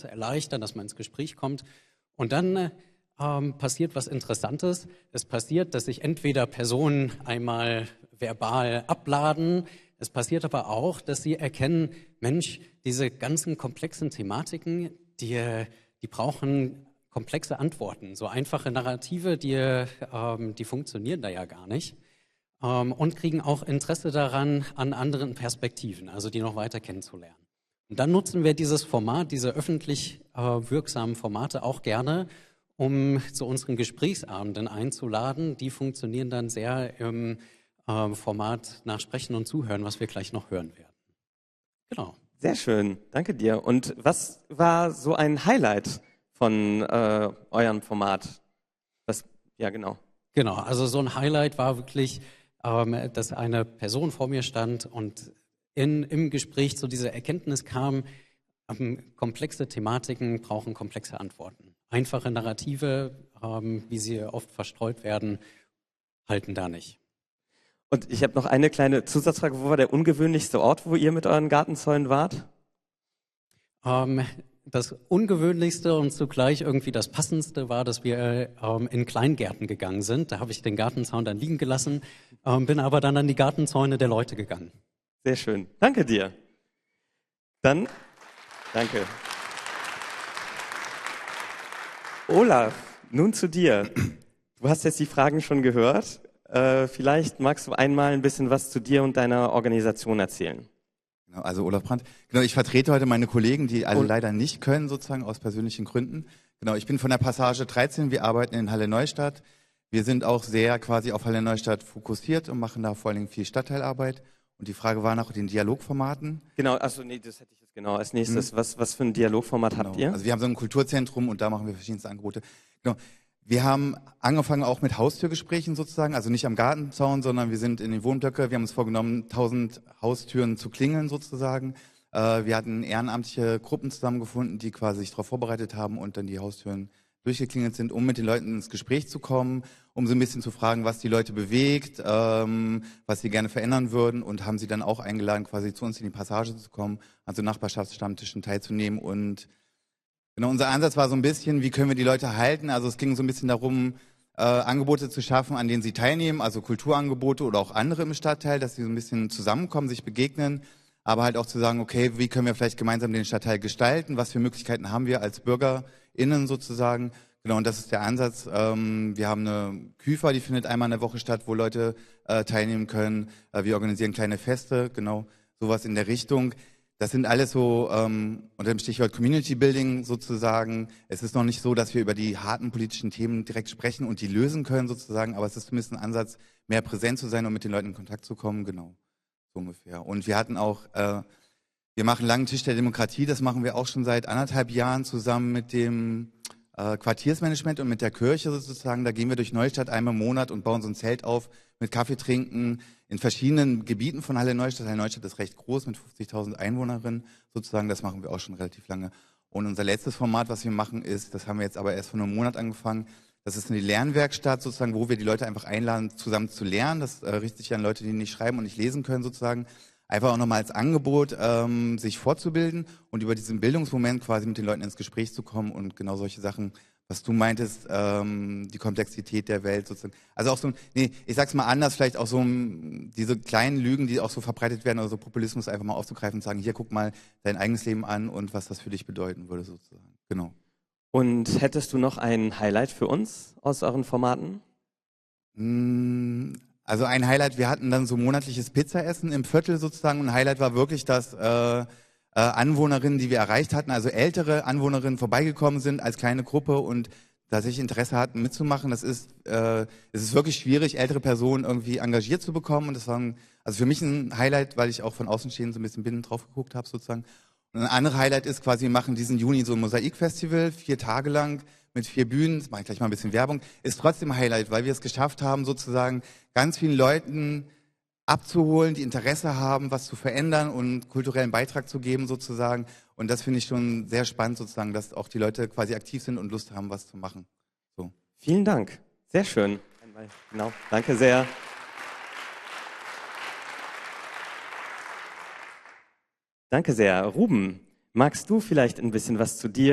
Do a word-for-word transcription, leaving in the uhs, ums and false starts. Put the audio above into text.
zu erleichtern, dass man ins Gespräch kommt. Und dann ähm, passiert was Interessantes. Es passiert, dass sich entweder Personen einmal verbal abladen. Es passiert aber auch, dass sie erkennen, Mensch, diese ganzen komplexen Thematiken, die, die brauchen komplexe Antworten. So einfache Narrative, die, ähm, die funktionieren da ja gar nicht. Ähm, und kriegen auch Interesse daran, an anderen Perspektiven, also die noch weiter kennenzulernen. Und dann nutzen wir dieses Format, diese öffentlich äh, wirksamen Formate auch gerne, um zu unseren Gesprächsabenden einzuladen. Die funktionieren dann sehr im äh, Format nach Sprechen und Zuhören, was wir gleich noch hören werden. Genau. Sehr schön, danke dir. Und was war so ein Highlight von äh, eurem Format? Was, ja, genau. Genau, also so ein Highlight war wirklich, ähm, dass eine Person vor mir stand und in, im Gespräch zu dieser Erkenntnis kam, ähm, komplexe Thematiken brauchen komplexe Antworten. Einfache Narrative, ähm, wie sie oft verstreut werden, halten da nicht. Und ich habe noch eine kleine Zusatzfrage. Wo war der ungewöhnlichste Ort, wo ihr mit euren Gartenzäunen wart? Ähm, das Ungewöhnlichste und zugleich irgendwie das Passendste war, dass wir ähm, in Kleingärten gegangen sind. Da habe ich den Gartenzaun dann liegen gelassen, ähm, bin aber dann an die Gartenzäune der Leute gegangen. Sehr schön. Danke dir. Dann, danke. Olaf, nun zu dir. Du hast jetzt die Fragen schon gehört. Äh, vielleicht magst du einmal ein bisschen was zu dir und deiner Organisation erzählen. Also Olaf Brandt. Genau, ich vertrete heute meine Kollegen, die alle leider nicht können, sozusagen aus persönlichen Gründen. Genau, ich bin von der Passage dreizehn. Wir arbeiten in Halle Neustadt. Wir sind auch sehr quasi auf Halle Neustadt fokussiert und machen da vor allen Dingen viel Stadtteilarbeit. Und die Frage war nach den Dialogformaten. Genau, also nee, das hätte ich jetzt genau als nächstes. Hm. Was, was für ein Dialogformat genau. habt ihr? Also wir haben so ein Kulturzentrum und da machen wir verschiedenste Angebote. Genau. Wir haben angefangen auch mit Haustürgesprächen sozusagen, also nicht am Gartenzaun, sondern wir sind in den Wohnblöcke. Wir haben uns vorgenommen, tausend Haustüren zu klingeln sozusagen. Äh, wir hatten ehrenamtliche Gruppen zusammengefunden, die quasi sich darauf vorbereitet haben und dann die Haustüren durchgeklingelt sind, um mit den Leuten ins Gespräch zu kommen, um so ein bisschen zu fragen, was die Leute bewegt, ähm, was sie gerne verändern würden, und haben sie dann auch eingeladen, quasi zu uns in die Passage zu kommen, an so Nachbarschaftsstammtischen teilzunehmen. Und genau, unser Ansatz war so ein bisschen, wie können wir die Leute halten? Also es ging so ein bisschen darum, äh, Angebote zu schaffen, an denen sie teilnehmen, also Kulturangebote oder auch andere im Stadtteil, dass sie so ein bisschen zusammenkommen, sich begegnen, aber halt auch zu sagen, okay, wie können wir vielleicht gemeinsam den Stadtteil gestalten? Was für Möglichkeiten haben wir als BürgerInnen sozusagen? Genau, und das ist der Ansatz. Ähm, wir haben eine Küfer, die findet einmal in der Woche statt, wo Leute äh, teilnehmen können. Äh, wir organisieren kleine Feste, genau, sowas in der Richtung. Das sind alles so ähm, unter dem Stichwort Community Building sozusagen. Es ist noch nicht so, dass wir über die harten politischen Themen direkt sprechen und die lösen können sozusagen, aber es ist zumindest ein Ansatz, mehr präsent zu sein und mit den Leuten in Kontakt zu kommen, genau, so ungefähr. Und wir hatten auch, äh, wir machen langen Tisch der Demokratie, das machen wir auch schon seit anderthalb Jahren zusammen mit dem äh, Quartiersmanagement und mit der Kirche sozusagen. Da gehen wir durch Neustadt einmal im Monat und bauen so ein Zelt auf mit Kaffee trinken, in verschiedenen Gebieten von Halle Neustadt. Halle Neustadt ist recht groß mit fünfzigtausend Einwohnerinnen sozusagen. Das machen wir auch schon relativ lange. Und unser letztes Format, was wir machen, ist, das haben wir jetzt aber erst vor einem Monat angefangen, das ist eine Lernwerkstatt sozusagen, wo wir die Leute einfach einladen, zusammen zu lernen. Das äh, richtet sich an Leute, die nicht schreiben und nicht lesen können sozusagen. Einfach auch nochmal als Angebot, ähm, sich fortzubilden und über diesen Bildungsmoment quasi mit den Leuten ins Gespräch zu kommen und genau solche Sachen, was du meintest, ähm, die Komplexität der Welt sozusagen. Also auch so, nee, ich sag's mal anders, vielleicht auch so diese kleinen Lügen, die auch so verbreitet werden, oder so Populismus einfach mal aufzugreifen und sagen, hier, guck mal dein eigenes Leben an und was das für dich bedeuten würde sozusagen. Genau. Und hättest du noch ein Highlight für uns aus euren Formaten? Also ein Highlight, wir hatten dann so monatliches Pizzaessen im Viertel sozusagen, und ein Highlight war wirklich, dass äh, äh, Anwohnerinnen, die wir erreicht hatten, also ältere Anwohnerinnen vorbeigekommen sind als kleine Gruppe und tatsächlich Interesse hatten mitzumachen. Das ist, äh, es ist wirklich schwierig, ältere Personen irgendwie engagiert zu bekommen, und das war ein, also für mich ein Highlight, weil ich auch von Außenstehenden so ein bisschen binnen drauf geguckt habe sozusagen. Und ein anderes Highlight ist quasi, wir machen diesen Juni so ein Mosaikfestival, vier Tage lang mit vier Bühnen, das mache ich gleich mal ein bisschen Werbung, ist trotzdem ein Highlight, weil wir es geschafft haben, sozusagen ganz vielen Leuten abzuholen, die Interesse haben, was zu verändern und kulturellen Beitrag zu geben sozusagen. Und das finde ich schon sehr spannend sozusagen, dass auch die Leute quasi aktiv sind und Lust haben, was zu machen. So. Vielen Dank. Sehr schön. Genau. Danke sehr. Danke sehr. Ruben, magst du vielleicht ein bisschen was zu dir